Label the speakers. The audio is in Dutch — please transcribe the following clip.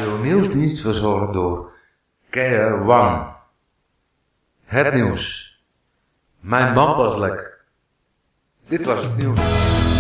Speaker 1: Radio Nieuwsdienst verzorgd door Kees Wang. Het nieuws. Mijn band was lek. Dit was het nieuws.